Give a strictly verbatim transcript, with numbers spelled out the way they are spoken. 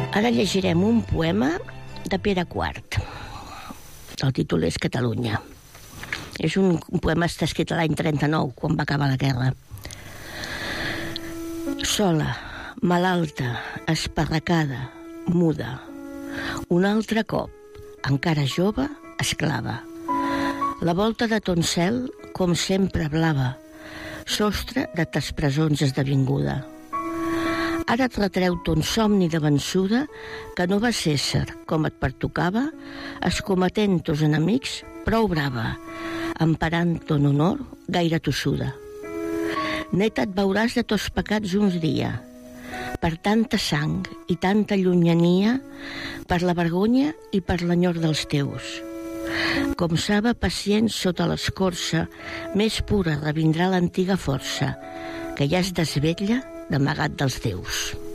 Ara llegirem un poema de Pere quart. El títol és Catalunya. És un, un poema que està escrit l'any trenta-nou, quan va acabar la guerra. Sola, malalta, esparracada, muda. Un altre cop, encara jove, esclava. La volta de ton cel, com sempre blava, sostre de tes presons esdevinguda. Ara et retreu ton somni de vençuda que no vas ésser, com et pertocava, escometent tos enemics prou brava, emparant ton honor gaire tossuda. Net et veuràs de tos pecats uns dia, per tanta sang i tanta llunyania, per la vergonya i per l'enyor dels teus. Com saba pacient sota l'escorça, més pura revindrà l'antiga força, que ja es desvetlla d'amagat dels déus.